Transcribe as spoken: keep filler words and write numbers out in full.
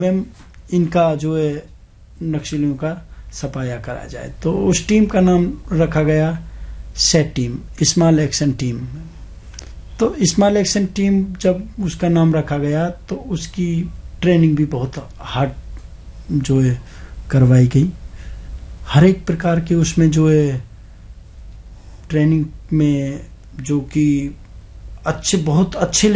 एवं इनका जो है नक्सलियों का सफाया करा जाए। तो उस टीम का नाम रखा गया set team, small action team. तो स्मॉल एक्शन टीम जब उसका नाम रखा गया तो उसकी ट्रेनिंग भी बहुत हार्ड जो है करवाई गई। हर एक प्रकार की उसमें जो है ट्रेनिंग में जो कि अच्छे बहुत अच्छे